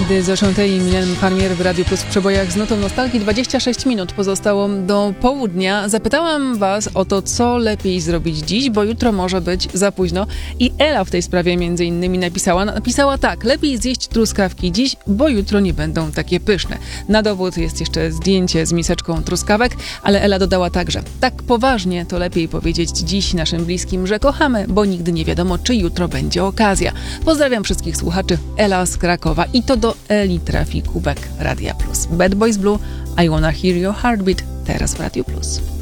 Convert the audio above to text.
Indy Zoshonte i Milen Farmier w Radiu Plus w przebojach z nutą nostalgii. 26 minut pozostało do południa. Zapytałam was o to, co lepiej zrobić dziś, bo jutro może być za późno. I Ela w tej sprawie między innymi napisała tak: lepiej zjeść truskawki dziś, bo jutro nie będą takie pyszne. Na dowód jest jeszcze zdjęcie z miseczką truskawek, ale Ela dodała także: tak poważnie to lepiej powiedzieć dziś naszym bliskim, że kochamy, bo nigdy nie wiadomo, czy jutro będzie okazja. Pozdrawiam wszystkich słuchaczy. Ela z Krakowa. I to do Eli trafi kubek Radia Plus. Bad Boys Blue, I Wanna Hear Your Heartbeat, teraz w Radiu Plus.